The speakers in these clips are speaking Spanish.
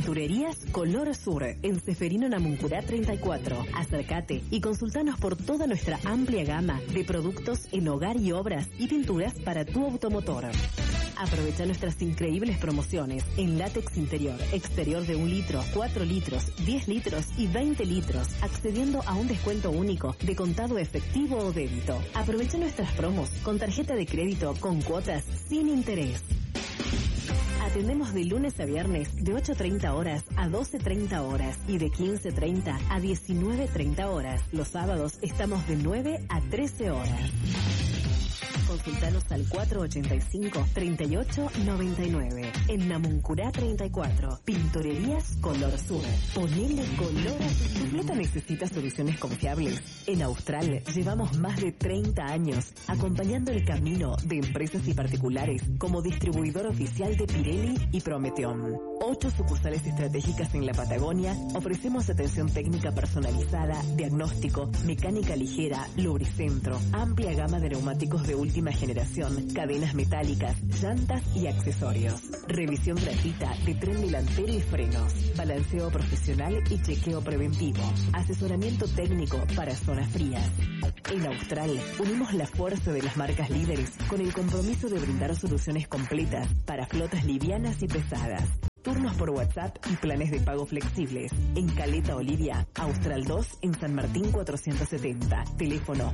Pinturerías Color Sur, en Ceferino Namuncurá 34. Acércate y consultanos por toda nuestra amplia gama de productos en hogar y obras y pinturas para tu automotor. Aprovecha nuestras increíbles promociones en látex interior, exterior de 1 litro, 4 litros, 10 litros y 20 litros, accediendo a un descuento único de contado efectivo o débito. Aprovecha nuestras promos con tarjeta de crédito con cuotas sin interés. Atendemos de lunes a viernes de 8:30 horas a 12:30 horas y de 15:30 a 19:30 horas. Los sábados estamos de 9 a 13 horas. Consultanos al 485-3899. En Namuncurá 34. Pinturerías Color Sur. Ponele color a tu flota. ¿Necesita soluciones confiables? En Austral llevamos más de 30 años acompañando el camino de empresas y particulares como distribuidor oficial de Pirelli y Prometeon. 8 sucursales estratégicas en la Patagonia. Ofrecemos atención técnica personalizada, diagnóstico, mecánica ligera, lubricentro, amplia gama de neumáticos de última generación, cadenas metálicas, llantas y accesorios. Revisión gratuita de tren delantero y frenos, balanceo profesional y chequeo preventivo, asesoramiento técnico para zonas frías. En Austral unimos la fuerza de las marcas líderes con el compromiso de brindar soluciones completas para flotas livianas y pesadas. Turnos por WhatsApp y planes de pago flexibles. En Caleta Olivia, Austral 2, en San Martín 470. Teléfono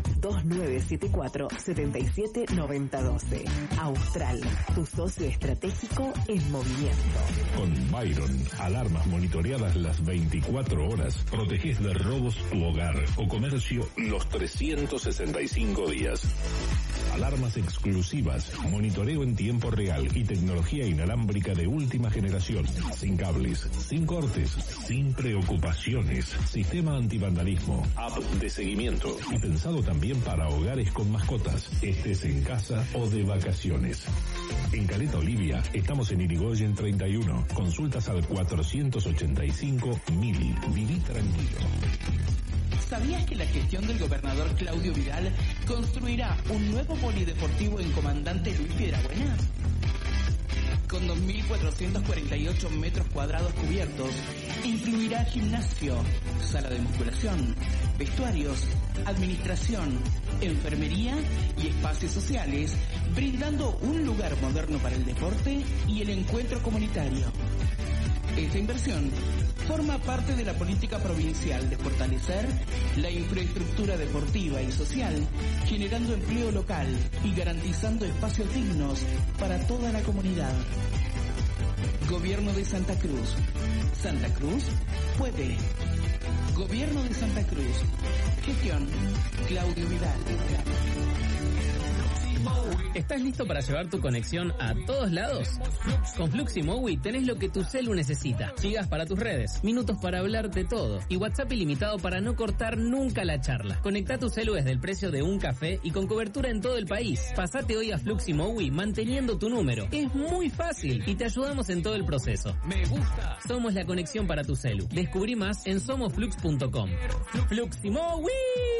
2974-779012. Austral, tu socio estratégico en movimiento. Con Byron, alarmas monitoreadas las 24 horas. Proteges de robos tu hogar o comercio los 365 días. Alarmas exclusivas, monitoreo en tiempo real y tecnología inalámbrica de última generación. Sin cables, sin cortes, sin preocupaciones. Sistema antivandalismo, app de seguimiento y pensado también para hogares con mascotas, estés en casa o de vacaciones. En Caleta Olivia estamos en Irigoyen 31. Consultas al 485.000. Viví tranquilo. ¿Sabías que la gestión del gobernador Claudio Vidal construirá un nuevo polideportivo en Comandante Luis Piedrabuena? Con 2.448 metros cuadrados cubiertos, incluirá gimnasio, sala de musculación, vestuarios, administración, enfermería y espacios sociales, brindando un lugar moderno para el deporte y el encuentro comunitario. Esta inversión forma parte de la política provincial de fortalecer la infraestructura deportiva y social, generando empleo local y garantizando espacios dignos para toda la comunidad. Gobierno de Santa Cruz. Santa Cruz puede. Gobierno de Santa Cruz. Gestión Claudio Vidal. ¿Estás listo para llevar tu conexión a todos lados? Con Fluximowi tenés lo que tu celu necesita. Gigas para tus redes, minutos para hablar de todo y WhatsApp ilimitado para no cortar nunca la charla. Conectá tu celu desde el precio de un café y con cobertura en todo el país. Pasate hoy a Fluximowi manteniendo tu número. Es muy fácil y te ayudamos en todo el proceso. Me gusta. Somos la conexión para tu celu. Descubrí más en somosflux.com. Fluximowi.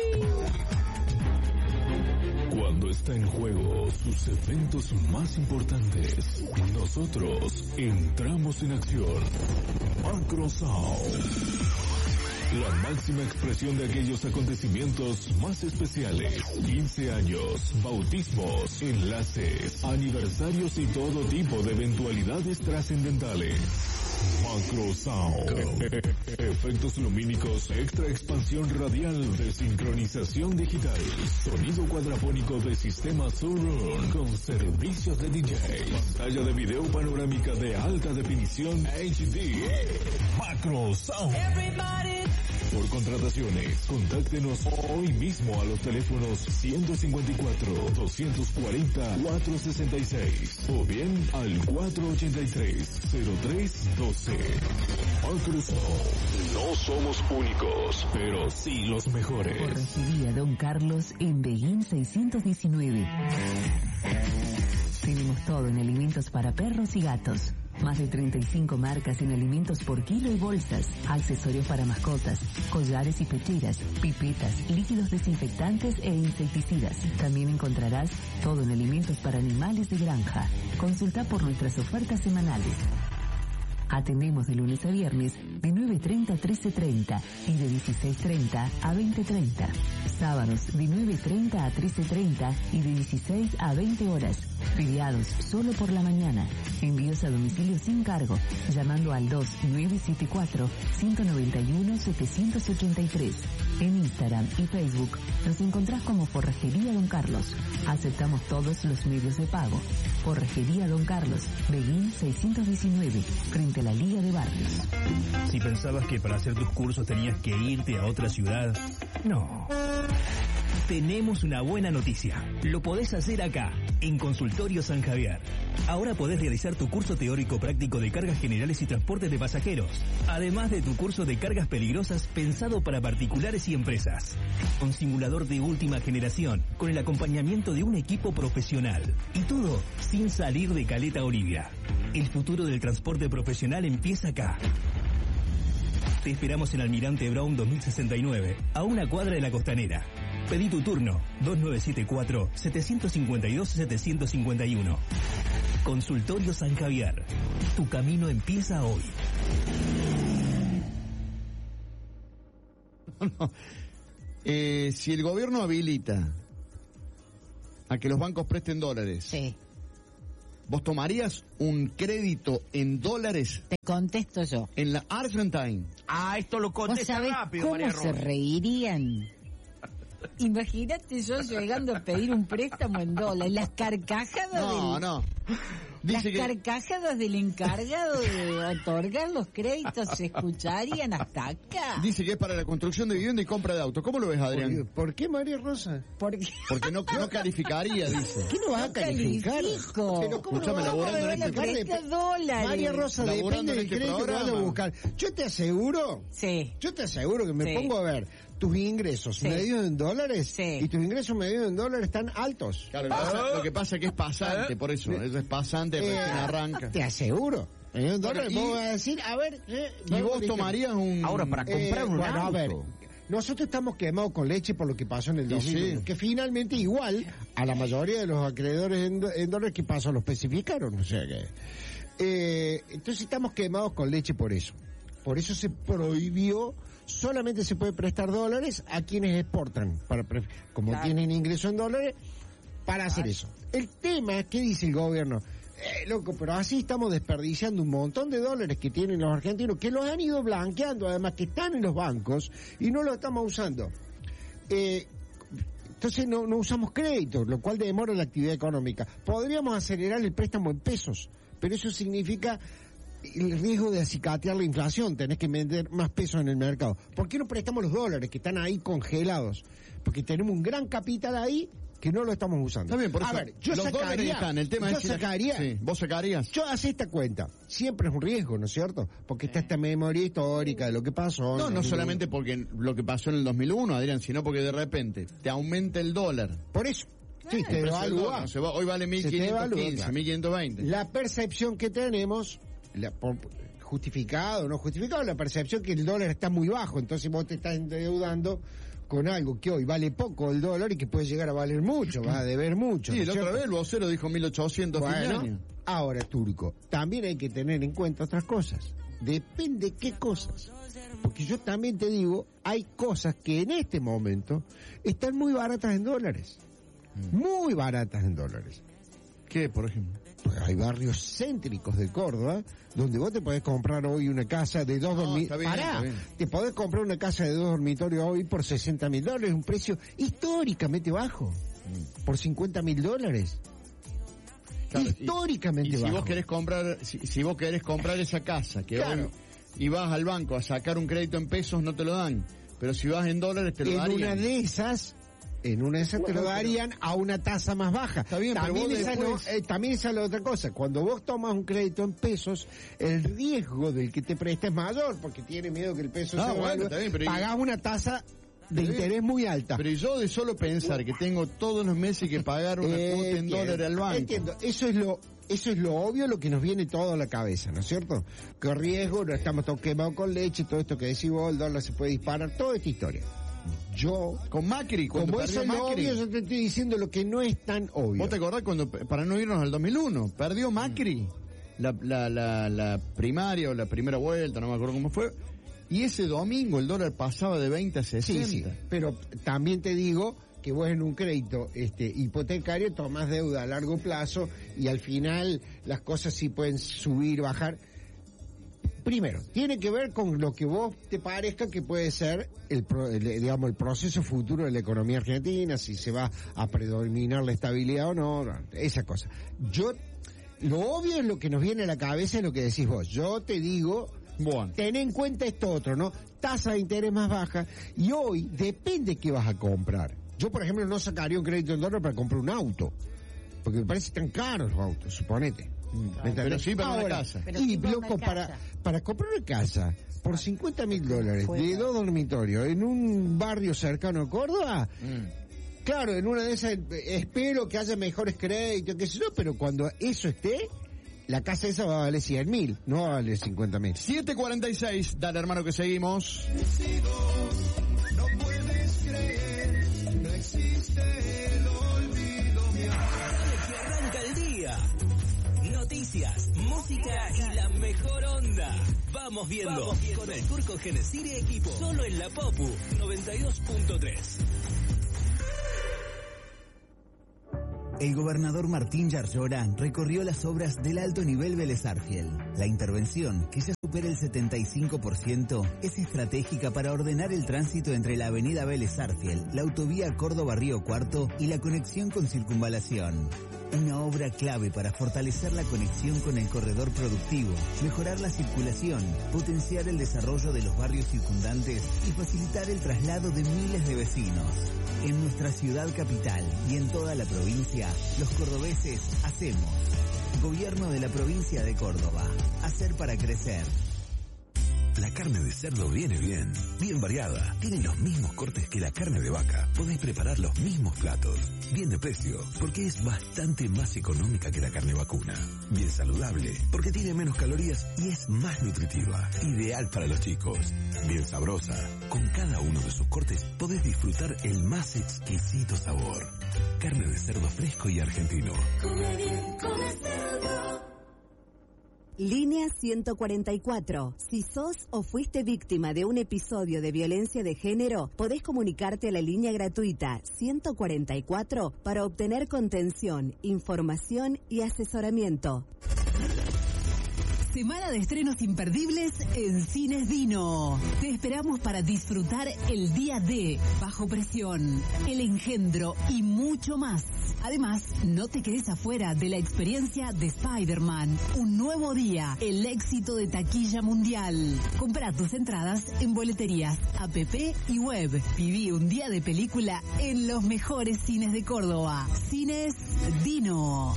Cuando está en juego sus eventos más importantes, nosotros entramos en acción. Macrosound. La máxima expresión de aquellos acontecimientos más especiales. 15 años, bautismos, enlaces, aniversarios y todo tipo de eventualidades trascendentales. Macrosound. Efectos lumínicos, extra expansión radial de sincronización digital. Sonido cuadrafónico de sistema Surround con servicios de DJ. Pantalla de video panorámica de alta definición HD. Macrosound. Por contrataciones, contáctenos hoy mismo a los teléfonos 154-240-466 o bien al 483-0312. Macrosound. No somos únicos, pero sí los mejores. Recibí a Don Carlos en Beguín 619. Tenemos todo en alimentos para perros y gatos. Más de 35 marcas en alimentos por kilo y bolsas, accesorios para mascotas, collares y pecheras, pipetas, líquidos desinfectantes e insecticidas. También encontrarás todo en alimentos para animales de granja. Consulta por nuestras ofertas semanales. Atendemos de lunes a viernes de 9:30 a 13:30 y de 16:30 a 20:30. Sábados de 9:30 a 13:30 y de 16 a 20 horas. Feriados solo por la mañana. Envíos a domicilio sin cargo, llamando al 2974-191-783. En Instagram y Facebook nos encontrás como Forrajería Don Carlos. Aceptamos todos los medios de pago. Forrajería Don Carlos, Beguín 619, frente a la Liga de Barrios. Si pensabas que para hacer tus cursos tenías que irte a otra ciudad, no. Tenemos una buena noticia. Lo podés hacer acá, en Consultorio San Javier. Ahora podés realizar tu curso teórico práctico de cargas generales y transporte de pasajeros, además de tu curso de cargas peligrosas pensado para particulares y empresas. Un simulador de última generación, con el acompañamiento de un equipo profesional. Y todo sin salir de Caleta Olivia. El futuro del transporte profesional empieza acá. Te esperamos en Almirante Brown 2069, a una cuadra de la Costanera. Pedí tu turno, 2974-752-751. Consultorio San Javier. Tu camino empieza hoy. Si el gobierno habilita a que los bancos presten dólares, Sí. ¿vos tomarías un crédito en dólares Te contesto yo. en la Argentine? Esto lo ¿Vos contesta sabés rápido, cómo María se Rosa. reirían? Imagínate yo llegando a pedir un préstamo en dólares. Las carcajadas No. Las Dice que carcajadas del encargado de otorgar los créditos se escucharían hasta acá. dice que es para la construcción de vivienda y compra de auto. ¿Cómo lo ves, Adrián? ¿Por qué María Rosa? Porque Porque no calificaría, dice. ¿Qué no vas a calificar? califico. Pero ¿cómo Escuchame, no vas a laburando en me este van a programa. prestar dólares? María Rosa, Laburando depende en del este crédito que vas a programa. buscar. Yo te aseguro Sí. que me Sí. pongo a ver tus ingresos Sí. medidos en dólares Sí. y tus ingresos medidos en dólares están altos. Claro, lo que pasa es que es pasante, por eso. Eso es pasante, recién arranca. Te aseguro. Medidos en dólares, y- vos vas a decir, a ver... ¿Y vos tomarías un... Ahora, para comprar un bueno, auto. a ver, nosotros estamos quemados con leche por lo que pasó en el Y 2001, sí. que finalmente igual a la mayoría de los acreedores en dólares que pasó lo especificaron, o sea que... entonces estamos quemados con leche por eso. Por eso se prohibió, solamente se puede prestar dólares a quienes exportan, como Claro. tienen ingreso en dólares, para hacer eso. El tema, ¿qué dice el gobierno? Loco, pero así estamos desperdiciando un montón de dólares que tienen los argentinos, que los han ido blanqueando, además que están en los bancos, y no los estamos usando. Entonces no usamos créditos, lo cual demora la actividad económica. Podríamos acelerar el préstamo en pesos, pero eso significa el riesgo de acicatear la inflación, tenés que vender más pesos en el mercado. ¿Por qué no prestamos los dólares que están ahí congelados? Porque tenemos un gran capital ahí que no lo estamos usando. Está bien, por eso. A ver, yo los dólares sacaría, están, el tema yo es si sacaría, Sí, vos sacarías. yo hace esta cuenta, siempre es un riesgo, ¿no es cierto? Porque está esta memoria histórica de lo que pasó. No solamente porque lo que pasó en el 2001, Adrián, sino porque de repente te aumenta el dólar. Por eso. Sí, El te precio del devalúa. dólar, hoy vale Se te devalúa, 1.515, claro. 1.520. La percepción que tenemos, justificado o no justificado, la percepción que el dólar está muy bajo, entonces vos te estás endeudando con algo que hoy vale poco el dólar y que puede llegar a valer mucho, vas a deber mucho. Sí, ¿no es la otra cierto? vez el vocero dijo 1.800 fin de Bueno, año. ahora, Turco, también hay que tener en cuenta otras cosas. Depende qué cosas. Porque yo también te digo, hay cosas que en este momento están muy baratas en dólares. Muy baratas en dólares. ¿Qué, por ejemplo? Pues hay barrios céntricos de Córdoba donde vos te podés comprar hoy una casa de 2 dormitorios. está bien. Te podés comprar una casa de 2 dormitorios hoy por $60.000, un precio históricamente bajo. Por $50.000. Claro, históricamente y si bajo. vos querés comprar, si vos querés comprar esa casa, que Claro. hoy, y vas al banco a sacar un crédito en pesos, no te lo dan. Pero si vas en dólares, te lo En darían. una de esas te lo darían a una tasa más baja. Está bien, pero también vos esa después- también esa es la otra cosa. Cuando vos tomas un crédito en pesos, el riesgo del que te presta es mayor, porque tiene miedo que el peso se bueno, devalúe. está bien, pero Pagás una tasa de Está bien. interés muy alta. Pero yo de solo pensar que tengo todos los meses que pagar una cuota en Entiendo, dólares al banco. Entiendo, eso es lo obvio, lo que nos viene todo a la cabeza, ¿no es cierto? Que riesgo, no estamos todos quemados con leche, todo esto que decís vos, el dólar se puede disparar, toda esta historia. Yo, Con Macri, cuando como eso perdió es lo Macri. obvio, yo te estoy diciendo lo que no es tan obvio. ¿Vos te acordás cuando, para no irnos al 2001, perdió Macri? la primaria o la primera vuelta, no me acuerdo cómo fue, y ese domingo el dólar pasaba de 20 a 60. Sí, pero también te digo que vos en un crédito hipotecario tomás deuda a largo plazo y al final las cosas sí pueden subir, bajar. Primero, tiene que ver con lo que vos te parezca que puede ser el proceso futuro de la economía argentina, si se va a predominar la estabilidad o no, esa cosa. Lo obvio es lo que nos viene a la cabeza, es lo que decís vos. Yo te digo, bueno, ten en cuenta esto otro, ¿no? Tasa de interés más baja, y hoy depende qué vas a comprar. Yo, por ejemplo, no sacaría un crédito en dólar para comprar un auto, porque me parece tan caro los autos, suponete. Pero sí para una casa. Y loco, para comprar una casa por $50.000 de 2 dormitorios en un barrio cercano a Córdoba, claro, en una de esas espero que haya mejores créditos, qué sé yo, pero cuando eso esté, la casa esa va a valer 100.000, no va a valer 50.000. 7:46, dale hermano que seguimos. No puedes creer, no existe el olvido. Dale que arranca el día. Noticias, música y la mejor onda. Vamos viendo. Con el Turco Genesir y equipo. Solo en la Popu 92.3. El gobernador Martín Yarlora recorrió las obras del alto nivel Vélez Arfiel. La intervención, que ya supera el 75%, es estratégica para ordenar el tránsito entre la avenida Vélez Arfiel, la autovía Córdoba-Río Cuarto y la conexión con Circunvalación. Una obra clave para fortalecer la conexión con el corredor productivo, mejorar la circulación, potenciar el desarrollo de los barrios circundantes y facilitar el traslado de miles de vecinos. En nuestra ciudad capital y en toda la provincia, los cordobeses hacemos. Gobierno de la provincia de Córdoba. Hacer para crecer. La carne de cerdo viene bien, bien variada. Tiene los mismos cortes que la carne de vaca. Podéis preparar los mismos platos. Bien de precio, porque es bastante más económica que la carne vacuna. Bien saludable, porque tiene menos calorías y es más nutritiva. Ideal para los chicos. Bien sabrosa. Con cada uno de sus cortes podés disfrutar el más exquisito sabor. Carne de cerdo fresco y argentino. Come bien, come cerdo. Línea 144. Si sos o fuiste víctima de un episodio de violencia de género, podés comunicarte a la línea gratuita 144 para obtener contención, información y asesoramiento. Semana de estrenos imperdibles en Cines Dino. Te esperamos para disfrutar el día de Bajo Presión, El Engendro y mucho más. Además, no te quedes afuera de la experiencia de Spider-Man. Un nuevo día, el éxito de taquilla mundial. Compra tus entradas en boleterías, app y web. Viví un día de película en los mejores cines de Córdoba. Cines Dino.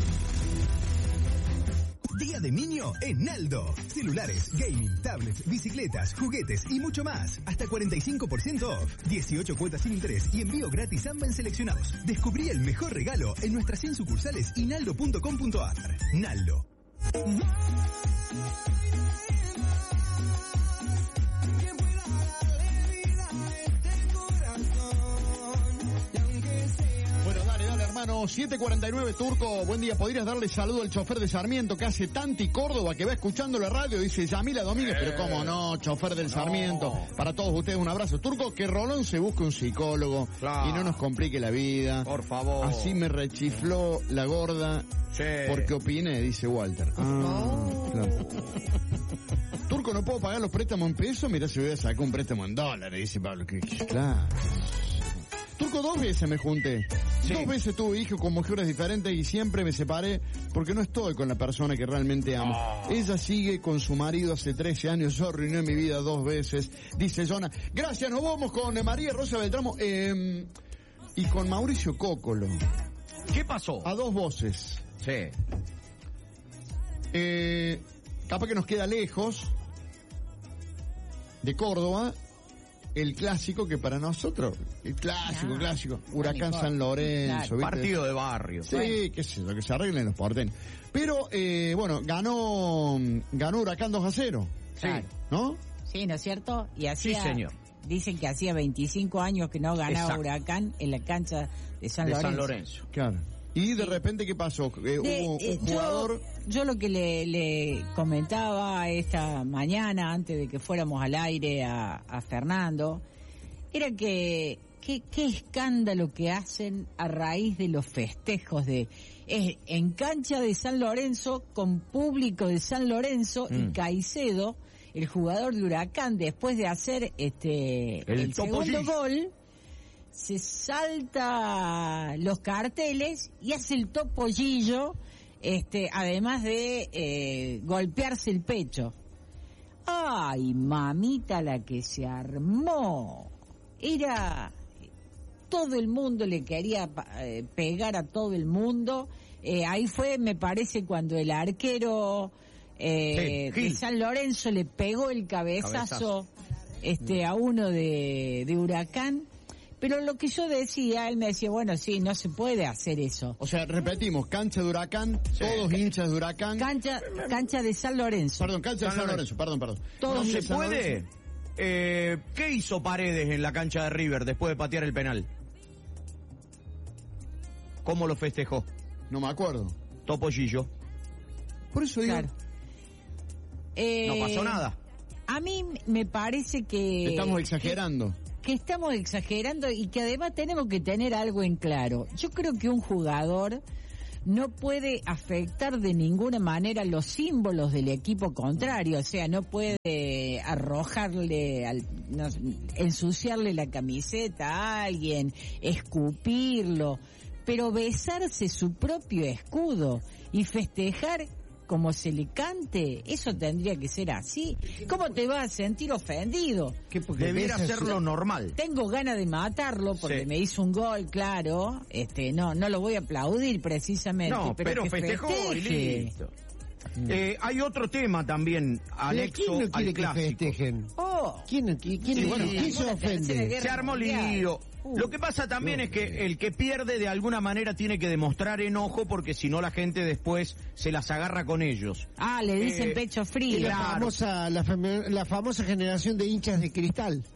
Día de niño en Naldo. Celulares, gaming, tablets, bicicletas, juguetes y mucho más. Hasta 45% off. 18 cuotas sin interés y envío gratis ambas seleccionados. Descubrí el mejor regalo en nuestras 100 sucursales y naldo.com.ar. Naldo. Hermano, 7:49, Turco, buen día. ¿Podrías darle saludo al chofer de Sarmiento que hace Tanti Córdoba, que va escuchando la radio? Dice Yamila Domínguez, pero cómo no, chofer del Sarmiento. Para todos ustedes un abrazo. Turco, que Rolón se busque un psicólogo y no nos complique la vida. Por favor. Así me rechifló la gorda porque opiné, dice Walter. Claro. Turco, no puedo pagar los préstamos en pesos, mirá si voy a sacar un préstamo en dólares, dice Pablo. Claro. Turco, 2 veces me junté. 2 veces tuve hijos con mujeres diferentes y siempre me separé porque no estoy con la persona que realmente amo. Ella sigue con su marido hace 13 años. Yo arruiné mi vida 2 veces. Dice Jonah. Gracias, nos vamos con María Rosa Beltramo y con Mauricio Cócolo. ¿Qué pasó? A 2 voces. Sí. Capaz que nos queda lejos de Córdoba. El clásico que para nosotros, el clásico, Huracán San Lorenzo. Claro. Partido de barrio. Sí, bueno. Qué sé yo, que se arreglen los porteños. Pero, bueno, ganó Huracán 2-0. Sí. ¿No? Sí, ¿no es cierto? Y sí, señor. Dicen que hacía 25 años que no ganaba Huracán en la cancha de San Lorenzo. Claro. Y de repente, ¿qué pasó? Hubo un jugador... Yo lo que le comentaba esta mañana, antes de que fuéramos al aire a Fernando, era que qué escándalo que hacen a raíz de los festejos en cancha de San Lorenzo, con público de San Lorenzo, y Caicedo, el jugador de Huracán, después de hacer el segundo gol, se salta los carteles y hace el topollillo, además de golpearse el pecho. ¡Ay, mamita la que se armó! Todo el mundo le quería pegar a todo el mundo. Ahí fue, me parece, cuando el arquero de San Lorenzo le pegó el cabezazo. A uno de Huracán. Pero lo que yo decía, él me decía, bueno, sí, no se puede hacer eso. O sea, repetimos, cancha de Huracán, todos hinchas de Huracán. Cancha de San Lorenzo. Perdón, cancha de San Lorenzo, perdón. ¿No se puede? ¿Qué hizo Paredes en la cancha de River después de patear el penal? ¿Cómo lo festejó? No me acuerdo. Topollillo. Por eso digo... Claro. No pasó nada. A mí me parece que... Estamos exagerando. Que estamos exagerando y que además tenemos que tener algo en claro. Yo creo que un jugador no puede afectar de ninguna manera los símbolos del equipo contrario, o sea, no puede arrojarle, ensuciarle la camiseta a alguien, escupirlo, pero besarse su propio escudo y festejar como se le cante, eso tendría que ser así. ¿Cómo te vas a sentir ofendido? Debiera ser lo normal. Tengo ganas de matarlo porque me hizo un gol, claro. No lo voy a aplaudir precisamente. No, pero festejó y listo. Hay otro tema también, anexo al clásico. ¿Quién se ofende? Se armó lío. Lo que pasa también es que el que pierde de alguna manera tiene que demostrar enojo, porque si no la gente después se las agarra con ellos. Le dicen pecho frío. La famosa generación de hinchas de cristal.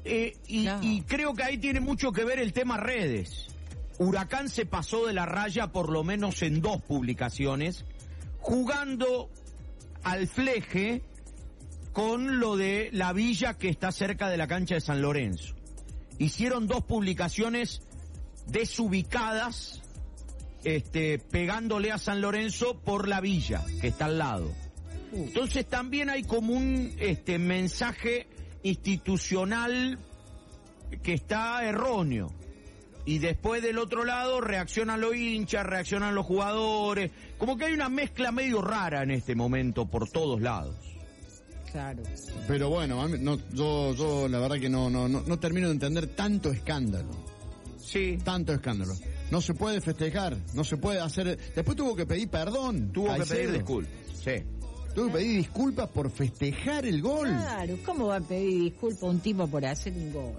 Y creo que ahí tiene mucho que ver el tema redes. Huracán se pasó de la raya por lo menos en 2 publicaciones, jugando al fleje con lo de la villa que está cerca de la cancha de San Lorenzo. Hicieron 2 publicaciones desubicadas, pegándole a San Lorenzo por la villa que está al lado. Entonces también hay como un mensaje institucional que está erróneo. Y después del otro lado reaccionan los hinchas, reaccionan los jugadores. Como que hay una mezcla medio rara en este momento por todos lados. Claro. Pero bueno, yo la verdad que no termino de entender tanto escándalo. Sí. Tanto escándalo. No se puede festejar, no se puede hacer... Después tuvo que pedir perdón. Tuvo que pedir disculpas. Sí. Tuvo que pedir disculpas por festejar el gol. Claro, ¿cómo va a pedir disculpas un tipo por hacer un gol?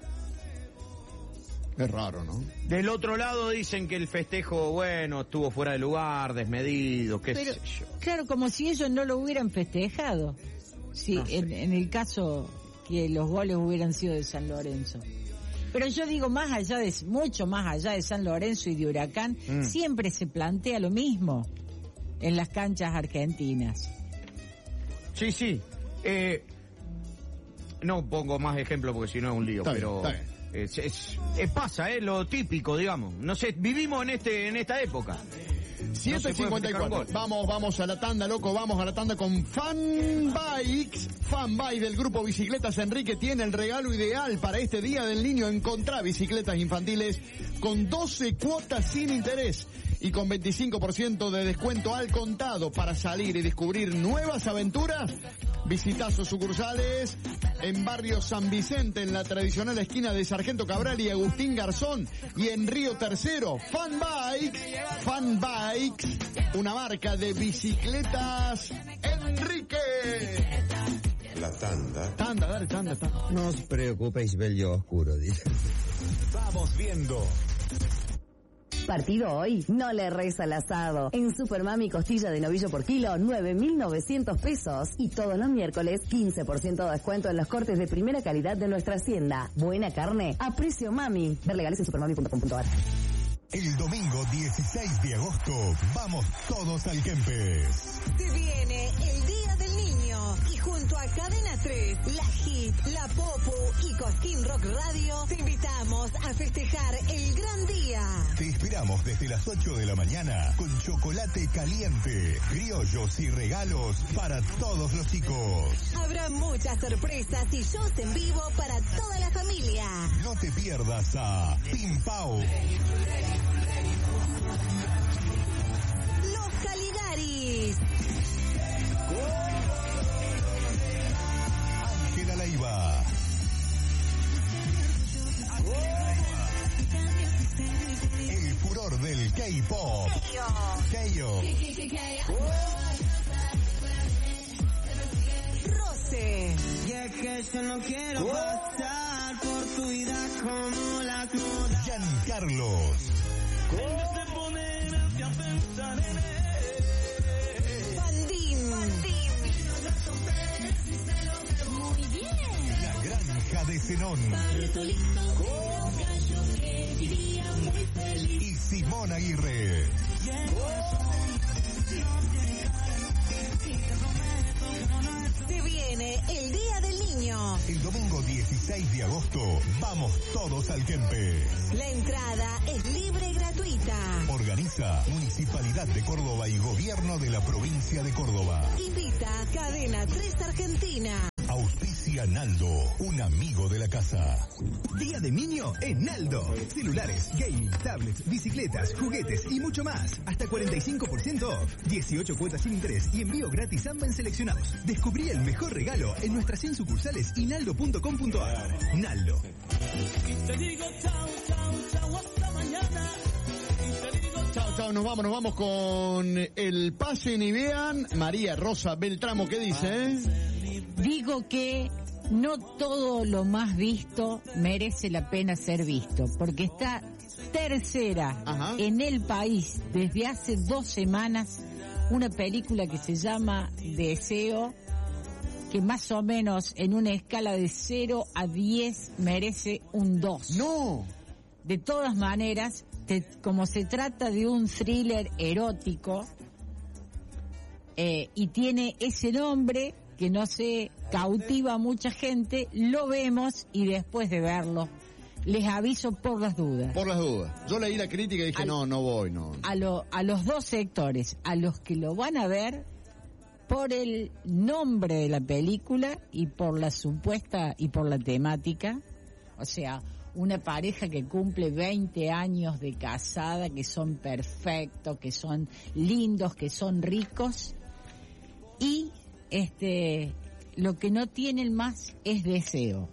Es raro, ¿no? Del otro lado dicen que el festejo, bueno, estuvo fuera de lugar, desmedido, qué sé yo. Claro, como si ellos no lo hubieran festejado. Sí, no sé. En el caso que los goles hubieran sido de San Lorenzo. Pero yo digo, mucho más allá de San Lorenzo y de Huracán, siempre se plantea lo mismo en las canchas argentinas. Sí. No pongo más ejemplos porque si no es un lío, pero pasa, lo típico, digamos. No sé, vivimos en esta época. 7:54. Vamos a la tanda, loco, vamos a la tanda con Fanbikes. Fanbike del grupo Bicicletas Enrique tiene el regalo ideal para este Día del Niño. Encontrá bicicletas infantiles con 12 cuotas sin interés y con 25% de descuento al contado para salir y descubrir nuevas aventuras. Visitá sus sucursales en Barrio San Vicente, en la tradicional esquina de Sargento Cabral y Agustín Garzón, y en Río Tercero. Fanbikes, una marca de bicicletas Enrique. La tanda. Tanda. No os preocupéis, bello oscuro, dice. Vamos viendo. Partido hoy, no le reza al asado. En Supermami costilla de novillo por kilo, 9.900 pesos. Y todos los miércoles, 15% de descuento en los cortes de primera calidad de nuestra hacienda. Buena carne, a precio mami. Ver legales en supermami.com.ar. El domingo 16 de agosto, vamos todos al Kempes. Se viene el Día del Niño y junto a Cadena 3, La Hit, La Popu y Cosquín Rock Radio, te invitamos a festejar el gran día. Te esperamos desde las 8 de la mañana con chocolate caliente, criollos y regalos para todos los chicos. Habrá muchas sorpresas y shows en vivo para toda la familia. No te pierdas a Pim Pau, Los Caligaris, Ángela Leiva, el furor del K-pop, Keio, Rose, Y es que yo no quiero pasar por tu vida como las modas. Giancarlos, Bandín, La Granja de Zenón y Simón Aguirre. se viene el Día del Niño. El domingo 16 de agosto, vamos todos al Kempes. La entrada es libre y gratuita. Organiza Municipalidad de Córdoba y Gobierno de la Provincia de Córdoba. Invita Cadena 3 Argentina. Auspicia Naldo, un amigo de la casa. Día de niño en Naldo. Celulares, gaming, tablets, bicicletas, juguetes y mucho más. Hasta 45% off. 18 cuotas sin interés y envío gratis AMBA en seleccionados. Descubrí el mejor regalo en nuestras 100 sucursales y naldo.com.ar. Naldo. Chao, nos vamos con el pase ni vean. María Rosa Beltramo, ¿qué dice? Digo que no todo lo más visto merece la pena ser visto, porque está tercera en el país desde hace 2 semanas una película que se llama Deseo, que más o menos en una escala de 0 a 10 merece un 2. ¡No! De todas maneras, como se trata de un thriller erótico, y tiene ese nombre que no se cautiva a mucha gente, lo vemos y después de verlo, les aviso por las dudas. Por las dudas. Yo leí la crítica y dije, no voy. A los dos sectores, a los que lo van a ver por el nombre de la película y por la supuesta y por la temática, o sea, una pareja que cumple 20 años de casada, que son perfectos, que son lindos, que son ricos, y lo que no tienen más es deseo.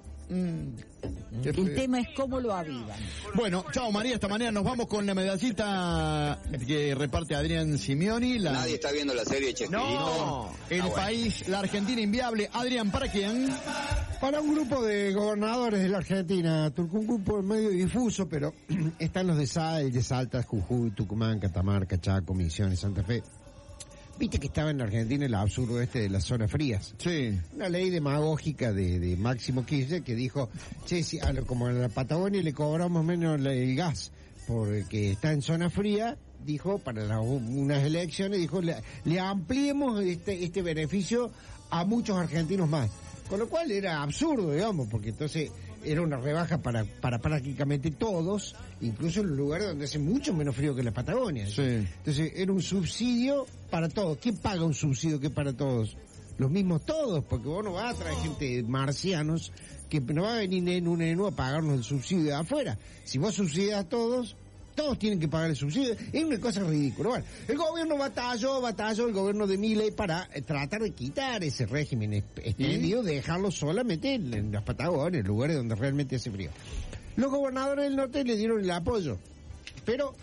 El tema es cómo lo avivan. Bueno, chao María, esta mañana nos vamos con la medallita que reparte Adrián Simeoni. Nadie está viendo la serie Chespirito. No, el país, la Argentina inviable. Adrián, ¿para quién? Para un grupo de gobernadores de la Argentina, Turco, un grupo medio difuso, pero están los de Salta, Jujuy, Tucumán, Catamarca, Chaco, Misiones, Santa Fe. Viste que estaba en la Argentina el absurdo de las zonas frías. Sí. Una ley demagógica de Máximo Kirchner que dijo, che, si como en la Patagonia le cobramos menos el gas porque está en zona fría, dijo, para unas elecciones, dijo, le ampliemos este beneficio a muchos argentinos más. Con lo cual era absurdo, digamos, porque entonces era una rebaja para prácticamente todos, incluso en los lugares donde hace mucho menos frío que la Patagonia. Sí. Entonces era un subsidio para todos. ¿Quién paga un subsidio que es para todos? Los mismos todos, porque vos no vas a traer gente marcianos que no va a venir en un ENU a pagarnos el subsidio de afuera. Si vos subsidias a todos tienen que pagar el subsidio. Es una cosa ridícula. Bueno, el gobierno batalló el gobierno de Milei para tratar de quitar ese régimen extendido, de dejarlo solamente en las Patagonias, en lugares donde realmente hace frío. Los gobernadores del norte le dieron el apoyo, pero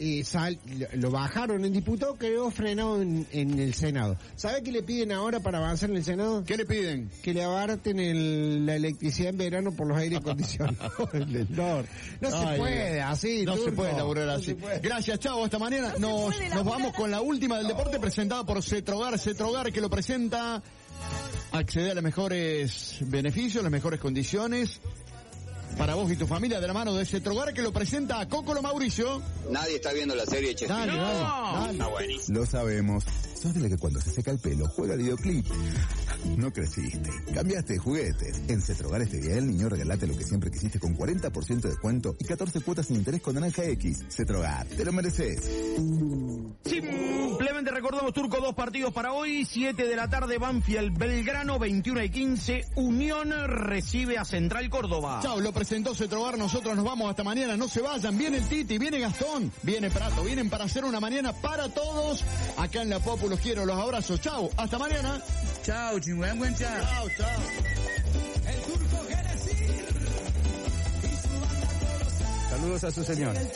lo bajaron en diputado, quedó frenado en el Senado. ¿Sabe qué le piden ahora para avanzar en el Senado? ¿Qué le piden? Que le abaraten la electricidad en verano por los aires acondicionados. No se puede así. No Turco. se puede laburar así. Gracias, chao, hasta mañana. Nos vamos con la última del deporte presentada por Cetrogar, que lo presenta. Acceder a los mejores beneficios, las mejores condiciones para vos y tu familia de la mano de Cetrogar, que lo presenta a Cocolo Mauricio. Nadie está viendo la serie Chespirito. Dale. Está buenísimo. Lo sabemos. Sos de la que cuando se seca el pelo juega al videoclip. No creciste. Cambiaste de juguetes. En Cetrogar este día del niño regalate lo que siempre quisiste con 40% de descuento y 14 cuotas sin interés con Naranja X. Cetrogar, te lo mereces. Simplemente recordamos, Turco, 2 partidos para hoy. 7 de la tarde, Banfield Belgrano, 21:15. Unión recibe a Central Córdoba. Chao, lo presentó Cetrogar, nosotros nos vamos hasta mañana, no se vayan. Viene el Titi, viene Gastón, viene Prato, vienen para hacer una mañana para todos. Acá en La Popu los quiero, los abrazos. Chao, hasta mañana. Chao, chingüengüen, chao. Chao. Saludos a su señora.